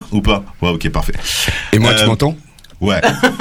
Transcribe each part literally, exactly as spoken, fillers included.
ou pas? Ouais, ok, parfait. Et moi, Euh, tu m'entends? Ouais.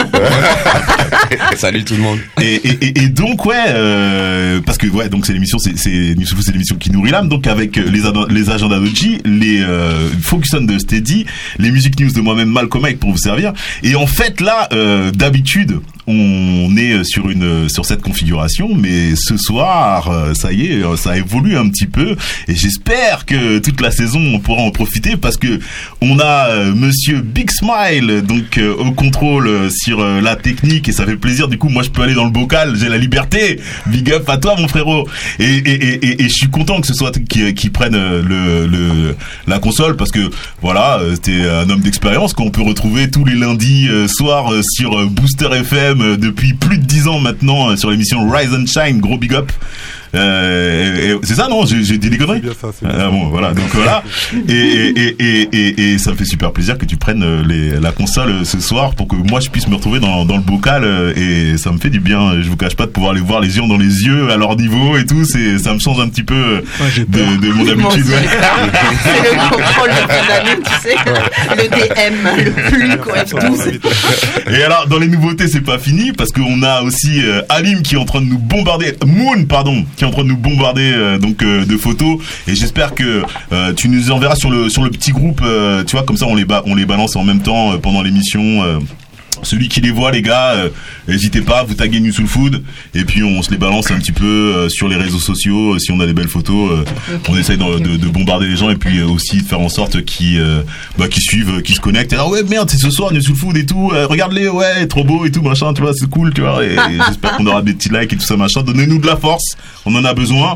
Salut tout le monde. Et, et, et donc ouais, euh, parce que ouais, donc c'est l'émission, c'est c'est c'est l'émission qui nourrit l'âme. Donc avec les les agendas d'O G, les euh, Focus on de Steady, les music news de moi-même Malcolm Mike pour vous servir. Et en fait là, euh, d'habitude, on est sur une sur cette configuration, mais ce soir, ça y est, ça évolue un petit peu. Et j'espère que toute la saison on pourra en profiter parce que on a euh, Monsieur Big Smile donc euh, au contrôle sur euh, la technique et ça fait plaisir. Du coup, moi, je peux aller dans le bocal, j'ai la liberté. Big up à toi, mon frérot. Et et et et, et je suis content que ce soit qui qui prenne le le la console parce que voilà, t'es un homme d'expérience qu'on peut retrouver tous les lundis euh, soirs euh, sur euh, Booster F M euh, depuis plus de dix ans maintenant euh, sur l'émission Rise and Shine. Gros big up. Euh, et, et, c'est ça, non? J'ai, j'ai dit des conneries. C'est bien ça, c'est ah, bien bon, voilà. Donc voilà. Et, et, et, et, et, et ça me fait super plaisir que tu prennes les, la console ce soir pour que moi je puisse me retrouver dans, dans le bocal et ça me fait du bien. Je vous cache pas de pouvoir les voir les yeux dans les yeux à leur niveau et tout. C'est, ça me change un petit peu ouais, de, de mon habitude. Ouais. C'est le contrôle de fin d'année, tu sais. Le D M, le flux, quoi, tout. Et alors, dans les nouveautés, c'est pas fini parce qu'on a aussi euh, Alim qui est en train de nous bombarder, Moon, pardon, qui est en train de nous bombarder euh, donc euh, de photos et j'espère que euh, tu nous enverras sur le sur le petit groupe, euh, tu vois, comme ça on les ba- on les balance en même temps euh, pendant l'émission. Euh, Celui qui les voit, les gars, euh, n'hésitez pas, vous taguez New Soul Food et puis on se les balance un petit peu euh, sur les réseaux sociaux. Euh, si on a des belles photos, euh, okay. on essaye de, de, de bombarder les gens et puis euh, aussi de faire en sorte qu'ils, euh, bah, qu'ils suivent, qu'ils se connectent. Et alors ouais merde, c'est ce soir New Soul Food et tout. Euh, regarde-les, ouais, trop beau et tout machin, tu vois, c'est cool, tu vois. Et, et j'espère qu'on aura des petits likes et tout ça machin. Donnez-nous de la force, on en a besoin.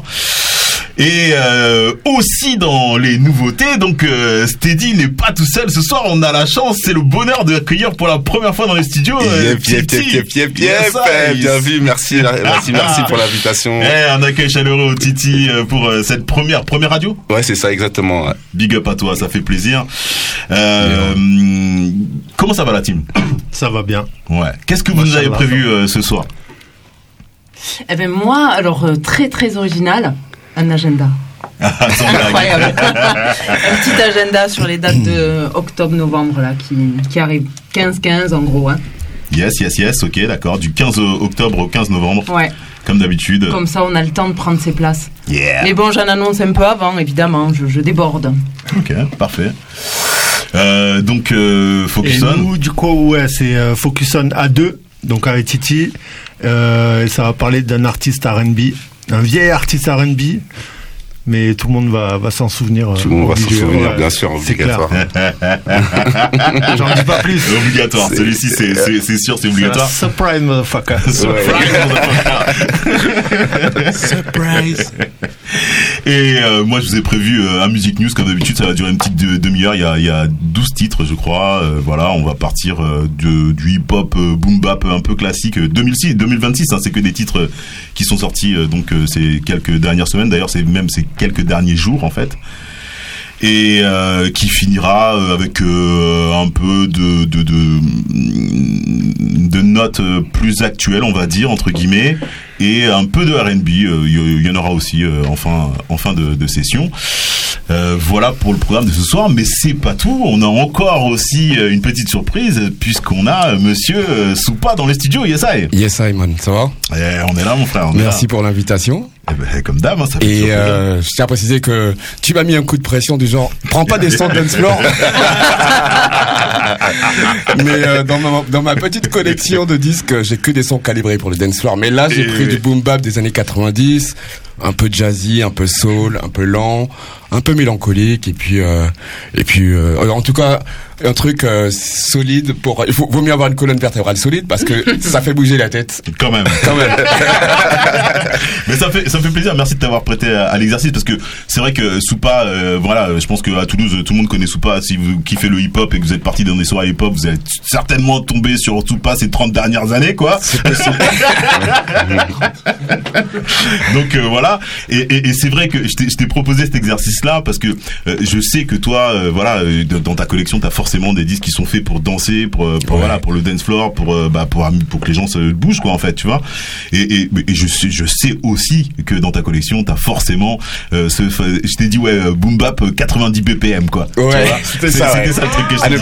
Et euh, aussi dans les nouveautés, donc euh, Steady n'est pas tout seul ce soir. On a la chance, c'est le bonheur d'accueillir pour la première fois dans les studios. Euh, yep, yep, yep, yep, yep, yep, yep. Bien vu, merci, merci, merci pour l'invitation. Eh, un accueil chaleureux au Titi pour euh, cette première première radio. Ouais, c'est ça exactement. Ouais. Big up à toi, ça fait plaisir. Euh, yeah. Comment ça va la team? Ça va bien. Ouais. Qu'est-ce que vous nous avez prévu euh, ce soir? Eh ben moi, alors euh, très très original. Un agenda. Incroyable. Un petit agenda sur les dates de octobre-novembre là, qui, qui arrive. quinze quinze en gros. Hein. Yes, yes, yes, ok, d'accord. Du quinze octobre au quinze novembre. Ouais. Comme d'habitude. Comme ça, on a le temps de prendre ses places. Yeah. Mais bon, j'en annonce un peu avant, évidemment. Je, je déborde. Ok, parfait. Euh, donc, euh, Focus On. Nous, du coup, ouais, c'est euh, Focus On A deux, donc avec Titi. Euh, ça va parler d'un artiste R and B. Un vieil artiste R and B, mais tout le monde va, va s'en souvenir. Tout le monde va s'en souvenir, ouais, bien sûr, obligatoire. J'en dis pas plus. C'est obligatoire, c'est celui-ci c'est, c'est, c'est sûr, c'est obligatoire. C'est surprise, motherfucker. Surprise, motherfucker. Surprise. Et euh, moi, je vous ai prévu euh, un Music News, comme d'habitude, ça va durer une petite de, demi-heure. Il y a, il y a douze titres, je crois. Euh, voilà, on va partir euh, de, du hip-hop, euh, boom-bap un peu classique. deux mille six, deux mille vingt-six, hein, c'est que des titres qui sont sortis euh, donc euh, ces quelques dernières semaines. D'ailleurs, c'est même ces quelques derniers jours, en fait. Et euh, qui finira avec euh, un peu de, de, de, de notes plus actuelles, on va dire, entre guillemets, et un peu de R and B. Il y en aura aussi euh, en fin, en fin de, de session. Euh, voilà pour le programme de ce soir, mais c'est pas tout. On a encore aussi une petite surprise, puisqu'on a Monsieur Soupa dans les studios. Yes, I. Yes, I, man. Ça va? Eh, on est là, mon frère. Merci là. pour l'invitation. Eh ben, comme d'hab, hein, ça fait Et euh, je tiens à préciser que tu m'as mis un coup de pression du genre, prends pas des sons de dance floor. Mais euh, dans, ma, dans ma petite collection de disques, j'ai que des sons calibrés pour le dance floor. Mais là, j'ai et pris oui. du boom bap des années quatre-vingt-dix, un peu jazzy, un peu soul, un peu lent, un peu mélancolique, et puis euh, et puis euh, en tout cas un truc euh, solide. Pour il faut vaut mieux avoir une colonne vertébrale solide parce que ça fait bouger la tête. Quand même. Quand même. Mais ça fait ça me fait plaisir. Merci de t'avoir prêté à, à l'exercice parce que c'est vrai que Soupa, euh, voilà, je pense que à Toulouse tout le monde connaît Soupa. Si vous kiffez le hip-hop et que vous êtes parti dans des soirées hip-hop, vous êtes certainement tombé sur Soupa ces trente dernières années, quoi. C'est possible. Donc euh, voilà. Et, et, et c'est vrai que je t'ai, je t'ai proposé cet exercice-là parce que euh, je sais que toi, euh, voilà, euh, dans ta collection, t'as forcément des disques qui sont faits pour danser, pour, pour ouais. voilà, pour le dance floor, pour euh, bah pour pour que les gens se bougent, quoi, en fait, tu vois. Et, et, et je sais, je sais aussi que dans ta collection, t'as forcément euh, ce, je t'ai dit ouais, boom bap quatre-vingt-dix B P M, quoi. Ouais, c'était c'est, ça. C'était ouais. ça le truc que je à, ne,